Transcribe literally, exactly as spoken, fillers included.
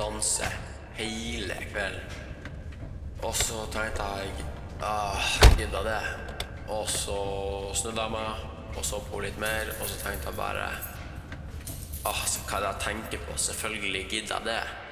danse hele kvelden. Og så tenkte jeg, ah, gidda det. Og så snudde jeg meg, og så på litt mer, og så tenkte jeg bare, ah, hva er det jeg tenker på? Selvfølgelig gidda det.